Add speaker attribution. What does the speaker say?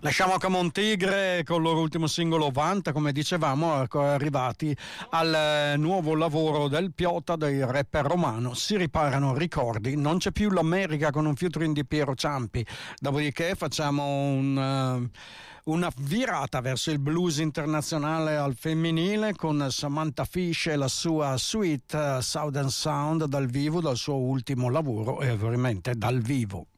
Speaker 1: Lasciamo Camontigre con il loro ultimo singolo Vanta, come dicevamo, arrivati al nuovo lavoro del Piotta, del rapper romano. Si riparano ricordi, non c'è più l'America con un featuring di Piero Ciampi, dopodiché facciamo una virata verso il blues internazionale al femminile con Samantha Fish e la sua Sweet Southern Sound dal vivo, dal suo ultimo lavoro e ovviamente dal vivo.